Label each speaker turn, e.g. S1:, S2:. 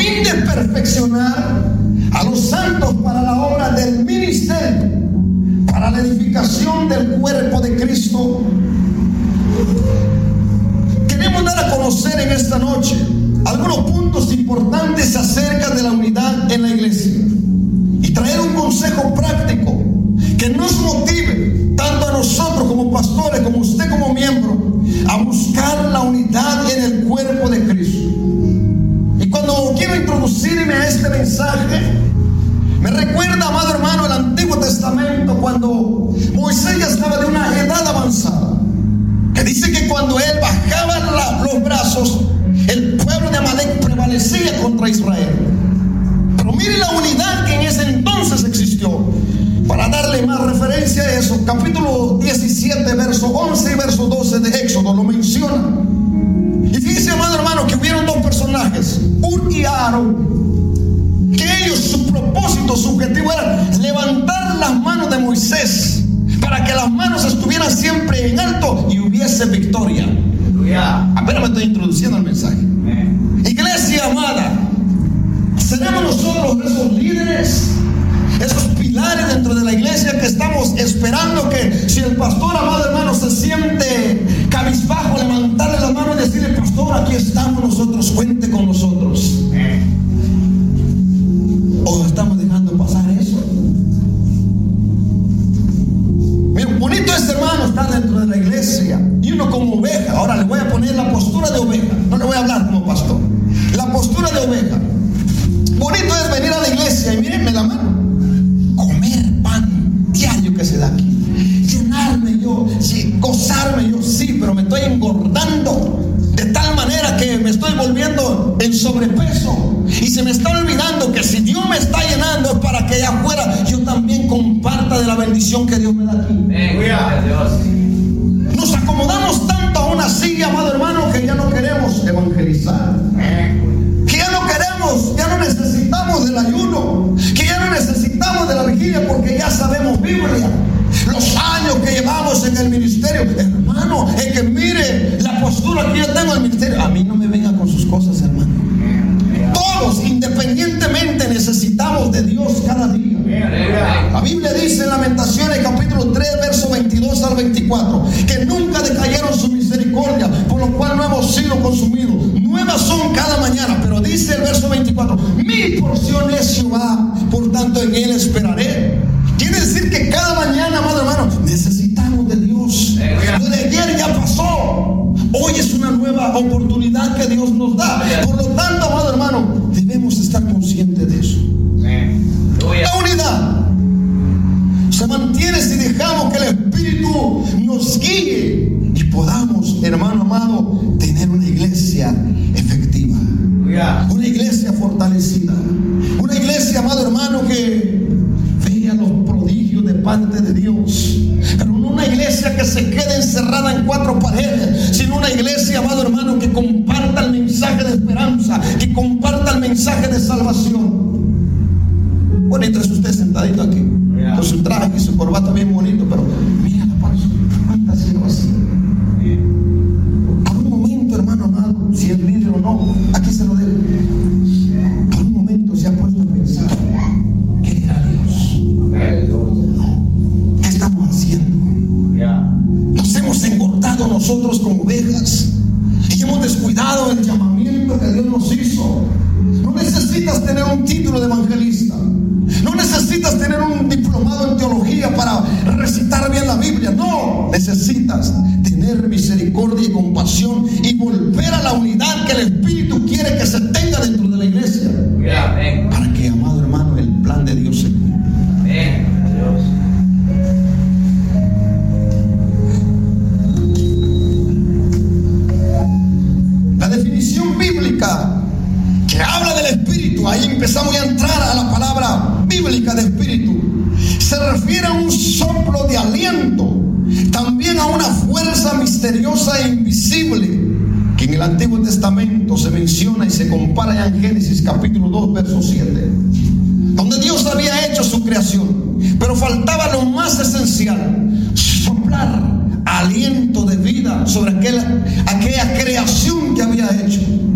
S1: fin de perfeccionar a los santos para la obra del ministerio, para la edificación del cuerpo de Cristo. Queremos dar a conocer en esta noche algunos puntos importantes acerca de la unidad en la iglesia y traer un consejo práctico que nos motive tanto a nosotros como pastores, como usted como miembro, a buscar la unidad en el cuerpo de Cristo. Y cuando quiero introducirme a este mensaje, me recuerda, amado hermano, el Antiguo Testamento, cuando Moisés ya estaba de una edad avanzada, que dice que cuando él bajaba los brazos, el pueblo de Amalek prevalecía contra Israel. Pero mire la unidad que en ese entonces existió. Para darle más referencia a eso, capítulo 17, verso 11 y verso 12 de Éxodo lo menciona. Y fíjese, amado hermano, que hubieron dos personajes, Hur y Aarón, que ellos, su propósito, su objetivo era levantar las manos de Moisés para que las manos estuvieran siempre en alto y hubiese victoria. Apenas me estoy introduciendo al mensaje. Iglesia amada, seremos nosotros esos líderes, esos pilares dentro de la iglesia que estamos esperando que si el pastor, amado hermano, se siente cabizbajo, levantarle las manos y decirle: pastor, aquí estamos nosotros, cuente con nosotros. ¿O estamos dejando pasar eso? Miren, bonito es, hermano, estar dentro de la iglesia y uno como oveja. Ahora le voy a poner la postura de oveja, no le voy a hablar como pastor. La postura de oveja. Bonito es venir a la iglesia y mírenme la mano, comer pan diario que se da aquí, llenarme yo, sí, gozarme yo, sí, pero me estoy engordando de tal manera que me estoy volviendo en sobrepeso y se me está olvidando que si Dios me está llenando es para que allá afuera yo también comparta de la bendición que Dios me da aquí. Nos acomodamos tanto a una silla, amado hermano, que ya no queremos evangelizar, que ya no queremos, ya no necesitamos del ayuno, que ya no necesitamos de la vigilia porque ya sabemos Biblia. Los años que llevamos en el ministerio, hermano, es que mire la postura que yo tengo en el ministerio. A mí no me venga con sus cosas, hermano. Todos, independientemente, necesitamos de Dios cada día. La Biblia dice en Lamentaciones capítulo 3, verso 22 al 24, que nunca decayeron su misericordia, por lo cual no hemos sido consumidos. Nuevas son cada mañana. Pero dice el verso 24: mi porción es Jehová, por tanto en él esperaré. Quiere decir que cada mañana, amado hermano, necesitamos de Dios. Lo de ayer ya pasó. Hoy es una nueva oportunidad que Dios nos da. Por lo tanto, amado hermano, debemos estar conscientes de eso. La unidad se mantiene si dejamos que el Espíritu nos guíe y podamos, hermano amado, tener una iglesia efectiva, una iglesia fortalecida, una iglesia, amado hermano, que vea los prodigios de parte de Dios, pero no una iglesia que se quede encerrada en cuatro paredes, sino una iglesia, amado hermano, que comparta el mensaje de esperanza, que comparta el mensaje de salvación. Bueno, entonces usted sentadito aquí, con su traje y su corbata bien bonito, pero mira la panza, cuánta cielo así. Por un momento, hermano amado, si es líder o no, aquí se lo debe. Por un momento se ha puesto a pensar: ¿qué era Dios? ¿Qué estamos haciendo? Nos hemos engordado nosotros como ovejas y hemos descuidado el llamamiento que Dios nos hizo. No necesitas tener un título de evangelista. No necesitas tener un diplomado en teología para recitar bien la Biblia. No, necesitas tener misericordia y compasión y volver a la unidad que el Espíritu quiere que se tenga dentro de la iglesia. Para que, amado hermano, el plan de Dios se cumpla. La definición bíblica que habla del Espíritu, ahí empezamos a entrar a la palabra bíblica de Espíritu, se refiere a un soplo de aliento, también a una fuerza misteriosa e invisible, que en el Antiguo Testamento se menciona y se compara en Génesis capítulo 2, verso 7, donde Dios había hecho su creación, pero faltaba lo más esencial: soplar aliento de vida sobre aquella creación que había hecho.